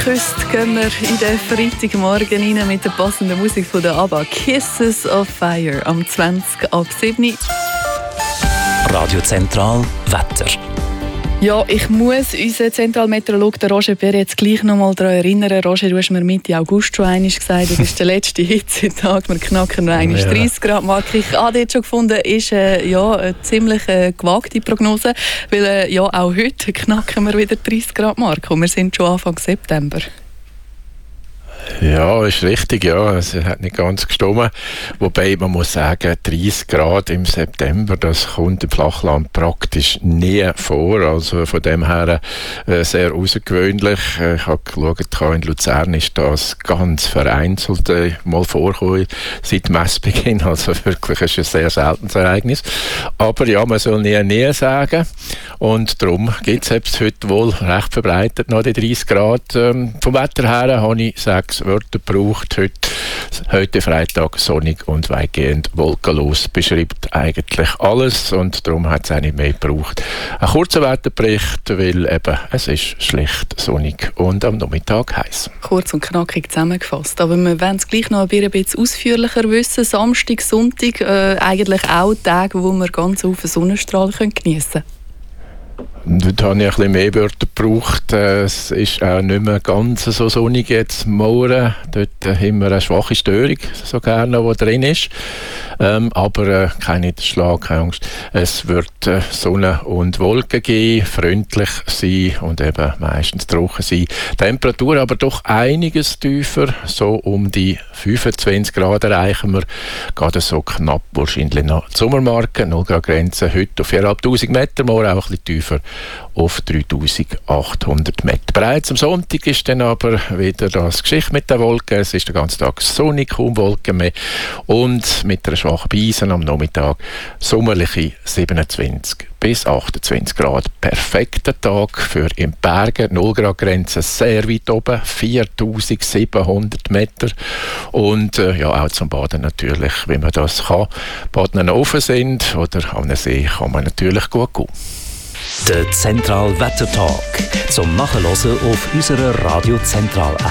Geküsst gehen wir in den Freitagmorgen rein mit der passenden Musik von der ABBA. Kisses of Fire am 7:20. Radio Zentral Wetter. Ja, ich muss unseren Zentralmeteorologen Roger Perret jetzt gleich noch mal daran erinnern. Roger, du hast mir Mitte August schon einmal gesagt, das ist der letzte Hitzetag. Wir knacken noch einmal 30 Grad Marke. Ich habe dort schon gefunden, ist eine ziemlich gewagte Prognose, weil auch heute knacken wir wieder 30 Grad Marke und wir sind schon Anfang September. Ja, ist richtig, ja. Es hat nicht ganz gestimmt. Wobei man muss sagen, 30 Grad im September, das kommt im Flachland praktisch nie vor. Also von dem her sehr außergewöhnlich. Ich habe geschaut, in Luzern ist das ganz vereinzelt mal vorgekommen seit Messbeginn. Also wirklich ist es ein sehr seltenes Ereignis. Aber ja, man soll nie sagen. Und darum gibt es selbst heute wohl recht verbreitet noch die 30 Grad. Vom Wetter her habe ich 6 Wörter gebraucht. Heute Freitag sonnig und weitgehend wolkenlos beschreibt eigentlich alles und darum hat es auch nicht mehr gebraucht. Ein kurzer Wetterbericht, weil eben es ist schlicht sonnig und am Nachmittag heiß. Kurz und knackig zusammengefasst, aber wir wollen es gleich noch ein bisschen ausführlicher wissen. Samstag, Sonntag, eigentlich auch Tage, wo wir ganz auf den Sonnenstrahl geniessen können. Dort habe ich ein bisschen mehr Wörter gebraucht. Es ist auch nicht mehr ganz so sonnig jetzt morgen. Dort haben wir eine schwache Störung, so gerne, die drin ist. Aber kein Niederschlag, keine Angst. Es wird Sonne und Wolken geben, freundlich sein und eben meistens trocken sein. Temperatur aber doch einiges tiefer, so um die 25 Grad erreichen wir. Gerade so knapp wahrscheinlich noch die Sommermarke, 0 Grad Grenze heute auf 4'500 Meter, morgen auch ein bisschen tiefer auf 3800 Meter. Bereits am Sonntag ist dann aber wieder das Geschichte mit den Wolken. Es ist den ganzen Tag sonnig, kaum Wolken mehr und mit einer schwachen Beisen am Nachmittag sommerliche 27 bis 28 Grad. Perfekter Tag für im Bergen, 0 Grad Grenze sehr weit oben, 4700 Meter und auch zum Baden natürlich, wenn man das kann. Baden offen sind oder an einem See kann man natürlich gut gehen. Der Zentral Wettertag zum Nachhören auf unserer Radio Zentral App.